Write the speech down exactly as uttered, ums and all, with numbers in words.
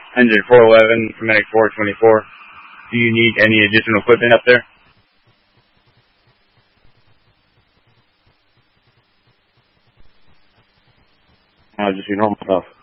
Engine four eleven for Medic four twenty-four. Do you need any additional equipment up there? I'll just be normal stuff.